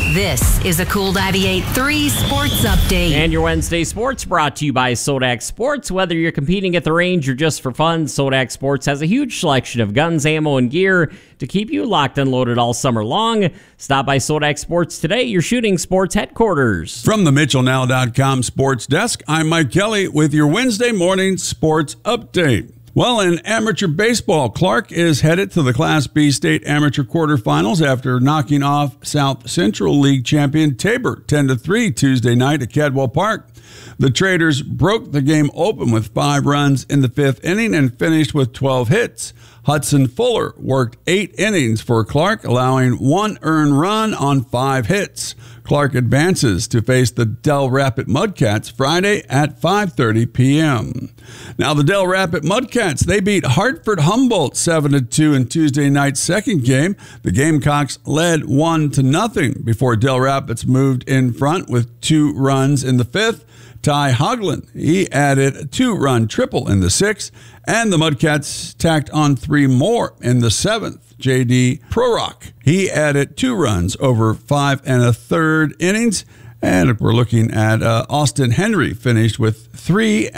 This is a Cool 98.3 Sports Update. And your Wednesday sports brought to you by Sodak Sports. Whether you're competing at the range or just for fun, Sodak Sports has a huge selection of guns, ammo, and gear to keep you locked and loaded all summer long. Stop by Sodak Sports today, your shooting sports headquarters. From the MitchellNow.com Sports Desk, I'm Mike Kelly with your Wednesday morning sports update. Well, in amateur baseball, Clark is headed to the Class B state amateur quarterfinals after knocking off South Central League champion Tabor 10-3 Tuesday night at Cadwell Park. The Traders broke the game open with 5 runs in the 5th inning and finished with 12 hits. Hudson Fuller worked 8 innings for Clark, allowing 1 earned run on 5 hits. Clark advances to face the Del Rapid Mudcats Friday at 5:30 p.m. Now, the Del Rapid Mudcats, they beat Hartford Humboldt 7-2 in Tuesday night's second game. The Gamecocks led 1-0 before Del Rapids moved in front with 2 runs in the 5th. Ty Hoagland, he added a 2-run triple in the 6th, and the Mudcats tacked on 3 more in the 7th. J.D. Prorock, he added 2 runs over 5 1/3 innings, and we're looking at Austin Henry finished with 3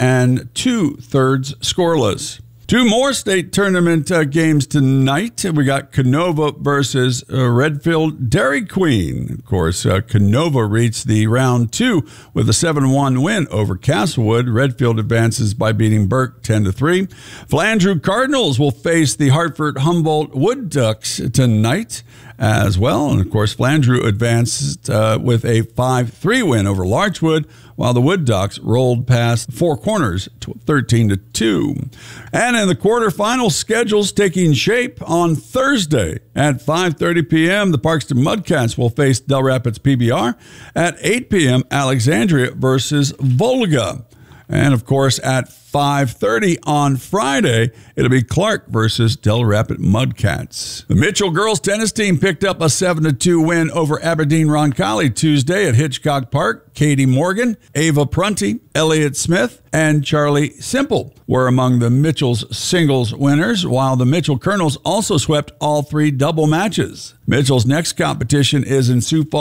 2/3 scoreless. 2 more state tournament games tonight. We got Canova versus Redfield Dairy Queen. Of course, Canova reached the round 2 with a 7-1 win over Castlewood. Redfield advances by beating Burke 10-3. Flandreau Cardinals will face the Hartford Humboldt Wood Ducks tonight as well. And, of course, Flandreau advanced with a 5-3 win over Larchwood, while the Wood Ducks rolled past Four Corners 13-2. And in the quarterfinals, schedules taking shape on Thursday at 5:30 p.m. The Parkston Mudcats will face Del Rapids PBR. At 8 p.m., Alexandria versus Volga. And, of course, at 5:30 on Friday, it'll be Clark versus Del Rapid Mudcats. The Mitchell girls tennis team picked up a 7-2 win over Aberdeen Roncalli Tuesday at Hitchcock Park. Katie Morgan, Ava Prunty, Elliott Smith, and Charlie Simple were among the Mitchell's singles winners, while the Mitchell Colonels also swept all 3 double matches. Mitchell's next competition is in Sioux Falls